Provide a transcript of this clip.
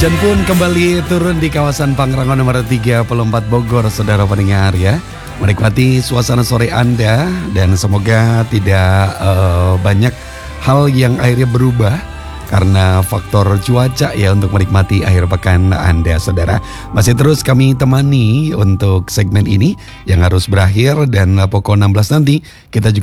Hujan pun kembali turun di kawasan Pangrango nomor 34 Bogor, saudara pendengar ya. Menikmati suasana sore Anda dan semoga tidak banyak hal yang akhirnya berubah karena faktor cuaca ya untuk menikmati akhir pekan Anda, saudara. Masih terus kami temani untuk segmen ini yang harus berakhir dan pukul 16 nanti kita juga